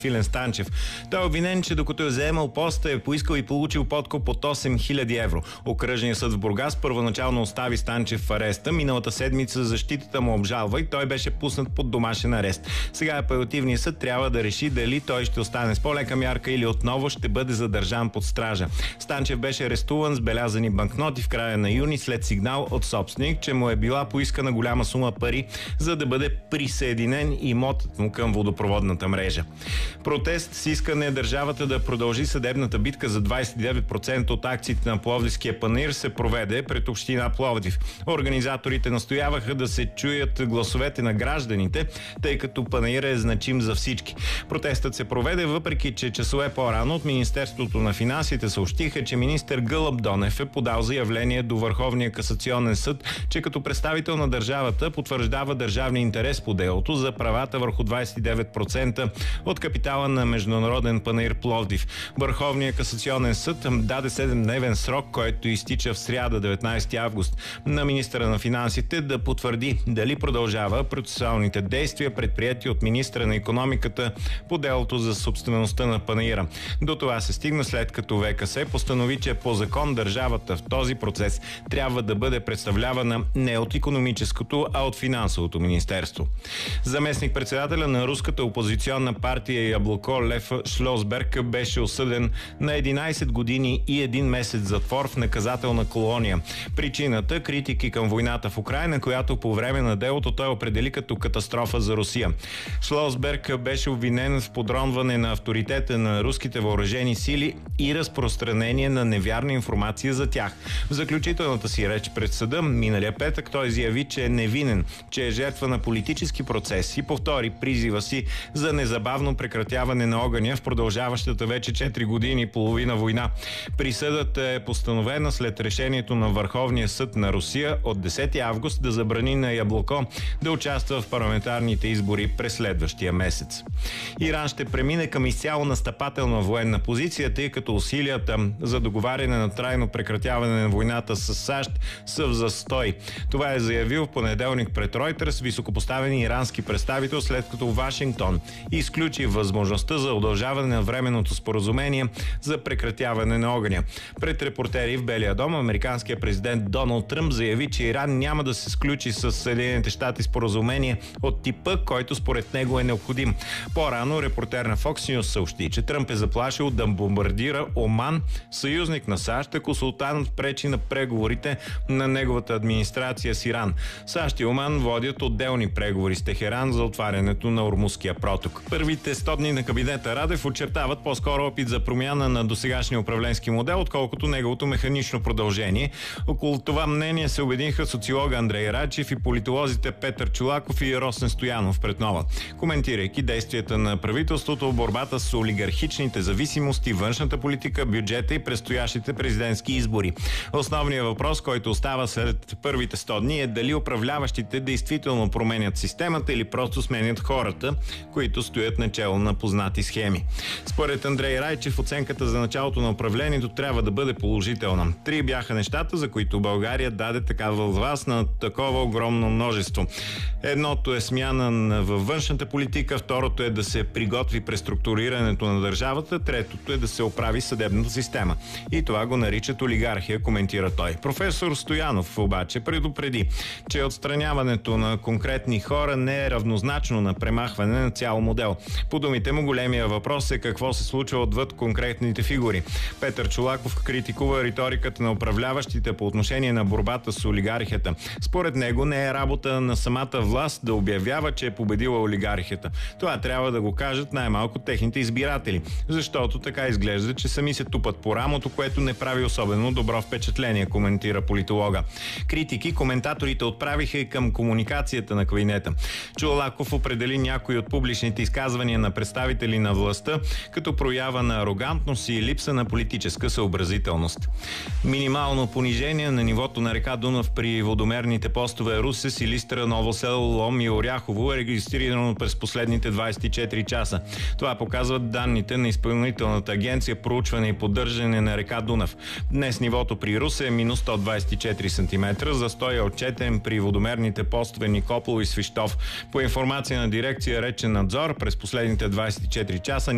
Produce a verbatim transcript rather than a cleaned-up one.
Филен Станчев. Той е обвинен, че докато е заемал поста, е поискал и получил подкуп от осем хиляди евро. Окръжният съд в Бургас първоначално остави Станчев в ареста. Миналата седмица защитата му обжалва и той беше пуснат под домашен арест. Сега апелативният съд трябва да реши дали той ще остане с по-лека мярка или отново ще бъде задържан под стража. Станчев беше арестуван с белязани банкноти в края на юни след сигнал от собственик, че му е била поискана голяма сума пари, за да бъде присъединен имотът му към водопроводната мрежа. Протест с искане държавата да продължи съдебната битка за двадесет и девет процента от акциите на Пловдивския панаир се проведе пред община Пловдив. Организаторите настояваха да се чуят гласовете на гражданите, тъй като панаир е значим за всички. Протестът се проведе, въпреки че часове по-рано от Министерството на финансите съобщиха, че министър Гълъб Донев е подал заявление до Върховния касационен съд, че като представител на държавата потвърждава държавния интерес по делото за правата върху двадесет и девет процента от капитала на Международен панаир Пловдив. Върховният касационен съд даде седемдневен срок, който изтича в сряда, деветнадесети август, на министъра на финансите да потвърди дали продължава процесуалните действия, предприети от министъра на икономиката по делото за собствеността на панаира. До това се стигна след като ВКС постанови, че по закон държавата в този процес трябва да бъде представлявана не от икономическото, а от финансовото министерство. Заместник-председателя на руската опозиционна партия Яблоко Лев Шлосберг беше осъден на единадесет години и един месец затвор в наказателна колония. Причината – критики към войната в Украйна, която по време на делото той определи като катастрофа за Русия. Шлосберг беше обвинен в подронване на авторитета на руските въоръжени сили и разпространение на невярна информация за тях. В заключителната си реч пред съда миналия петък той заяви, че е невинен, че е жертва на политически процес и повтори призива си за незабавно прекратяване на огъня в продължаващата вече четири години и половина война. Присъдата е постановена след решението на Върховния съд на Русия от десети август да забрани на Яблоко да участва в парламентарните избори през следващия месец. Иран ще премине към изцяло настъпателна военна позиция, тъй като усилията за договаряне на трайно прекратяване на войната с САЩ са в застой. Това е заявил в понеделник пред Reuters високопоставен ирански представител, след като Вашингтон изключи възможността за удължаване на временното споразумение за прекратяване на огъня. Пред репортери в Белия дом американският президент Доналд Тръмп заяви, че Иран няма да се сключи с Съединените щати споразумение от типа, който според него е необходим. По-рано репортер на Fox News съобщи, че Тръмп е заплашил да бомбардира Оман, съюзник на САЩ, ако султанът пречи на преговорите на неговата администрация с Иран. САЩ и Оман водят отделни преговори с Техеран за отварянето на Ормузския проток. Първите сто дни на кабинета Радев очертават по-скоро опит за промяна на досегашния управленски модел, отколкото неговото механично продължение. Около това мнение се обединиха социолога Андрей Рачев и политолозите Петър Чолаков и Росен Стоянов пред Нова, коментирайки действията на правителството в борбата с олигархичните зависимости, външната политика, бюджета и предстоящите президентски избори. Основният въпрос, който остава след първите сто дни, е дали управляващите действително променят системата или просто сменят хората, които стоят начело на познати схеми. Според Андрей Райчев, оценката за началото на управлението трябва да бъде положителна. Три бяха нещата, за които България даде такава власт на такова огромно множество. Едното е смяна във външната политика, второто е да се приготви преструктурирането на държавата, третото е да се оправи съдебната система. И това го наричат олигархия, коментира той. Професор Стоянов обаче предупреди, че отстраняването на конкретни хора не е равнозначно на премахване на цял модел. По думите му, големия въпрос е какво се случва отвъд конкретните фигури. Петър Чолаков критикува риториката на управляващите по отношение на борбата с олигархията. Според него не е работа на самата власт да обявява, че е победила олигархията. Това трябва да го кажат най-малко техните избиратели, защото така изглежда, че сами се тупат по рамото, което не прави особено добро впечатление, коментира политолога. Критики коментаторите отправиха и към комуникацията на кабинета. Чолаков определи някои от публичните изказвания на представители на властта като проява на арогантност и липса на политическа съобразителност. Минимално понижение на нивото на река Дунав при водомерните постове Русе, Силистра, Ново село, Лом и Оряхово е регистрирано през последните двадесет и четири часа. Това показват данните на Изпълнителната агенция проучване и поддържане на река Дунав. Днес нивото при Русе е минус сто двадесет и четири сантиметра, застой е отчетен при водомерните постове Никопол и Свищов. По информация на дирекция Речен надзор, през последните двадесет и четири часа